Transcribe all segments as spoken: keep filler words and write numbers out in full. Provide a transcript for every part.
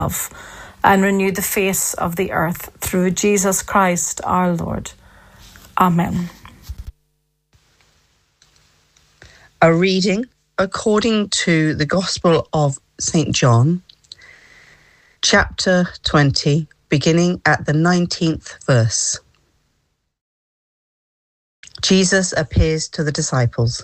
love, and renew the face of the earth through Jesus Christ our Lord. Amen. A reading according to the Gospel of Saint John, chapter twenty, beginning at the nineteenth verse. Jesus appears to the disciples.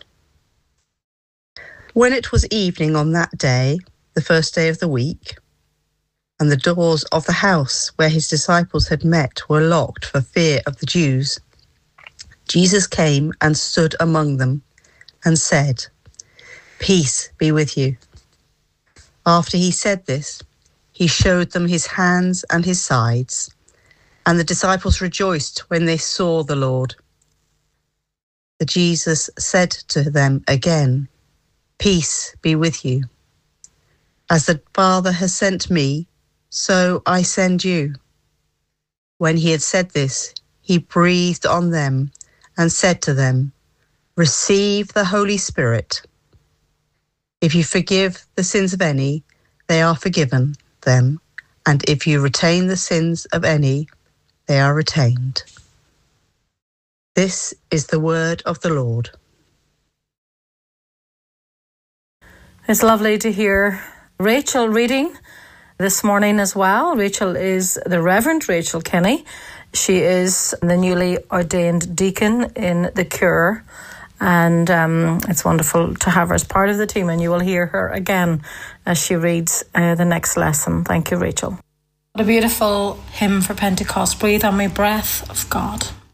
When it was evening on that day, the first day of the week, and the doors of the house where his disciples had met were locked for fear of the Jews, Jesus came and stood among them and said, "Peace be with you." After he said this, he showed them his hands and his sides, and the disciples rejoiced when they saw the Lord. But Jesus said to them again, "Peace be with you. As the Father has sent me, so I send you." When he had said this, he breathed on them and said to them, "Receive the Holy Spirit. If you forgive the sins of any, they are forgiven them, and if you retain the sins of any, they are retained." This is the word of the Lord. It's lovely to hear Rachel reading this morning as well. Rachel is the Reverend Rachel Kenny. She is the newly ordained deacon in the Cure, and um, it's wonderful to have her as part of the team, and you will hear her again as she reads uh, the next lesson. Thank you, Rachel. What a beautiful hymn for Pentecost. Breathe on me, breath of God.